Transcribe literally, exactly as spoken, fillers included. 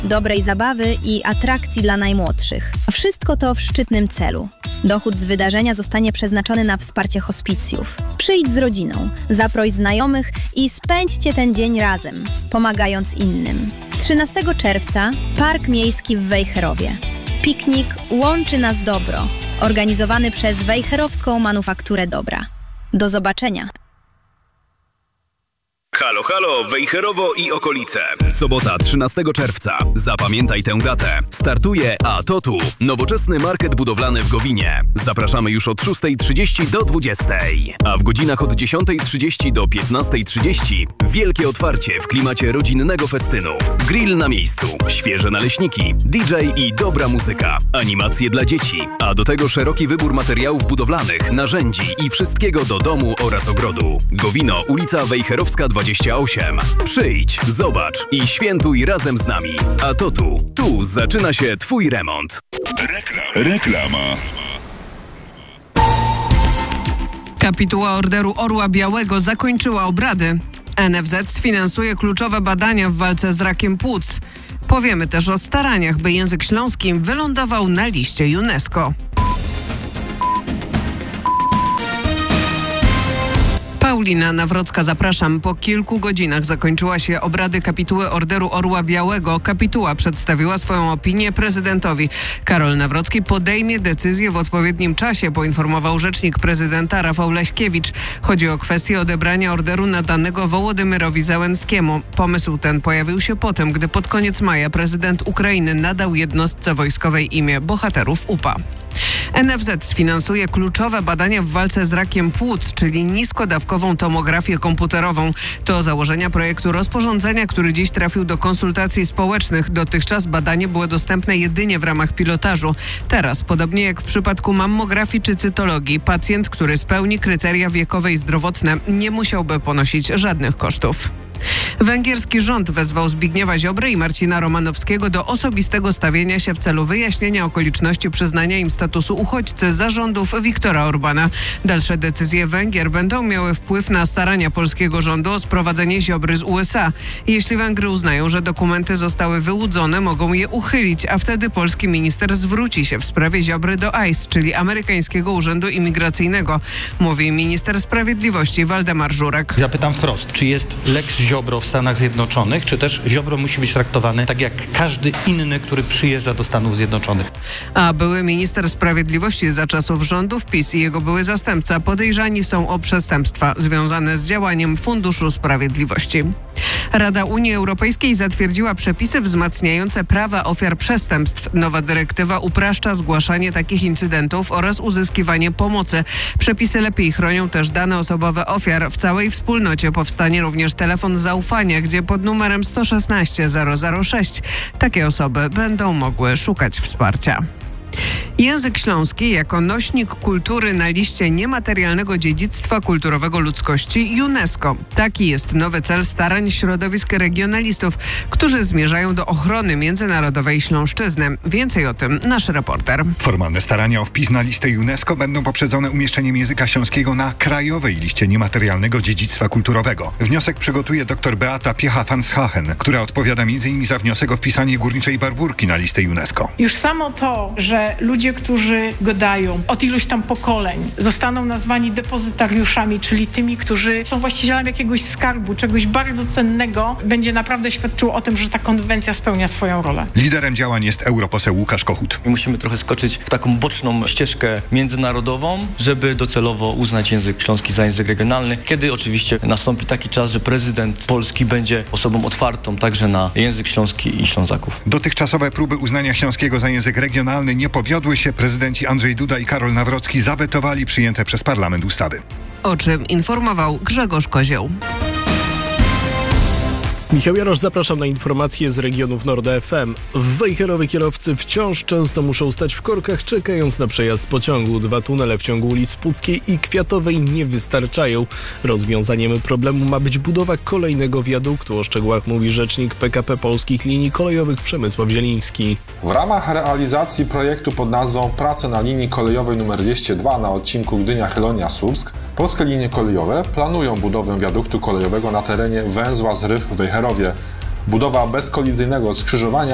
dobrej zabawy i atrakcji dla najmłodszych. A wszystko to w szczytnym celu. Dochód z wydarzenia zostanie przeznaczony na wsparcie hospicjów. Przyjdź z rodziną, zaproś znajomych i spędźcie ten dzień razem, pomagając innym. trzynastego czerwca Park Miejski w Wejherowie. Piknik Łączy nas dobro, organizowany przez Wejherowską Manufakturę Dobra. Do zobaczenia. Halo, halo, Wejherowo i okolice. Sobota, trzynastego czerwca. Zapamiętaj tę datę. Startuje A to tu. Nowoczesny market budowlany w Gowinie. Zapraszamy już od szóstej trzydzieści do dwudziestej. A w godzinach od dziesiątej trzydzieści do piętnastej trzydzieści wielkie otwarcie w klimacie rodzinnego festynu. Grill na miejscu, świeże naleśniki, D J i dobra muzyka. Animacje dla dzieci. A do tego szeroki wybór materiałów budowlanych, narzędzi i wszystkiego do domu oraz ogrodu. Gowino, ulica Wejherowska dwadzieścia osiem. Przyjdź, zobacz i świętuj razem z nami. A to tu. Tu zaczyna się Twój remont. Reklama. Kapituła Orderu Orła Białego zakończyła obrady. N F Z sfinansuje kluczowe badania w walce z rakiem płuc. Powiemy też o staraniach, by język śląski wylądował na liście UNESCO. Paulina Nawrocka, zapraszam. Po kilku godzinach zakończyła się obrady kapituły Orderu Orła Białego. Kapituła przedstawiła swoją opinię prezydentowi. Karol Nawrocki podejmie decyzję w odpowiednim czasie, poinformował rzecznik prezydenta Rafał Leśkiewicz. Chodzi o kwestię odebrania orderu nadanego Wołodymyrowi Zełenskiemu. Pomysł ten pojawił się potem, gdy pod koniec maja prezydent Ukrainy nadał jednostce wojskowej imię Bohaterów U P A. N F Z sfinansuje kluczowe badania w walce z rakiem płuc, czyli niskodawkową tomografię komputerową. To założenia projektu rozporządzenia, który dziś trafił do konsultacji społecznych. Dotychczas badanie było dostępne jedynie w ramach pilotażu. Teraz, podobnie jak w przypadku mammografii czy cytologii, pacjent, który spełni kryteria wiekowe i zdrowotne, nie musiałby ponosić żadnych kosztów. Węgierski rząd wezwał Zbigniewa Ziobrę i Marcina Romanowskiego do osobistego stawienia się w celu wyjaśnienia okoliczności przyznania im statusu uchodźcy za rządów Viktora Orbana. Dalsze decyzje Węgier będą miały wpływ na starania polskiego rządu o sprowadzenie Ziobry z U S A. Jeśli Węgry uznają, że dokumenty zostały wyłudzone, mogą je uchylić, a wtedy polski minister zwróci się w sprawie Ziobry do I C E, czyli amerykańskiego urzędu imigracyjnego, mówi minister sprawiedliwości Waldemar Żurek. Zapytam wprost, czy jest Lex Ziobro w Stanach Zjednoczonych, czy też Ziobro musi być traktowany tak jak każdy inny, który przyjeżdża do Stanów Zjednoczonych? A były minister sprawiedliwości za czasów rządów PiS i jego były zastępca podejrzani są o przestępstwa związane z działaniem Funduszu Sprawiedliwości. Rada Unii Europejskiej zatwierdziła przepisy wzmacniające prawa ofiar przestępstw. Nowa dyrektywa upraszcza zgłaszanie takich incydentów oraz uzyskiwanie pomocy. Przepisy lepiej chronią też dane osobowe ofiar. W całej wspólnocie powstanie również telefon zaufania, gdzie pod numerem sto szesnaście zero zero sześć takie osoby będą mogły szukać wsparcia. Język śląski jako nośnik kultury na liście niematerialnego dziedzictwa kulturowego ludzkości UNESCO. Taki jest nowy cel starań środowisk regionalistów, którzy zmierzają do ochrony międzynarodowej Śląszczyzny. Więcej o tym nasz reporter. Formalne starania o wpis na listę UNESCO będą poprzedzone umieszczeniem języka śląskiego na krajowej liście niematerialnego dziedzictwa kulturowego. Wniosek przygotuje dr Beata Piecha-Fanshagen, która odpowiada między innymi za wniosek o wpisanie Górniczej Barburki na listę UNESCO. Już samo to, że ludzie, którzy go dają od iluś tam pokoleń, zostaną nazwani depozytariuszami, czyli tymi, którzy są właścicielami jakiegoś skarbu, czegoś bardzo cennego, będzie naprawdę świadczyło o tym, że ta konwencja spełnia swoją rolę. Liderem działań jest europoseł Łukasz Kochut. Musimy trochę skoczyć w taką boczną ścieżkę międzynarodową, żeby docelowo uznać język śląski za język regionalny, kiedy oczywiście nastąpi taki czas, że prezydent Polski będzie osobą otwartą także na język śląski i Ślązaków. Dotychczasowe próby uznania śląskiego za język regionalny nie powiodły się. Prezydenci Andrzej Duda i Karol Nawrocki zawetowali przyjęte przez parlament ustawy. O czym informował Grzegorz Kozioł. Michał Jarosz, zapraszam na informacje z regionów Norda F M. W Wejherowie kierowcy wciąż często muszą stać w korkach, czekając na przejazd pociągu. Dwa tunele w ciągu ulic Puckiej i Kwiatowej nie wystarczają. Rozwiązaniem problemu ma być budowa kolejnego wiaduktu. O szczegółach mówi rzecznik P K P Polskich Linii Kolejowych Przemysław Zieliński. W ramach realizacji projektu pod nazwą Prace na linii kolejowej nr dwieście dwa na odcinku Gdynia-Chylonia-Słupsk Polskie Linie Kolejowe planują budowę wiaduktu kolejowego na terenie węzła Zryw w Wejherowie. Budowa bezkolizyjnego skrzyżowania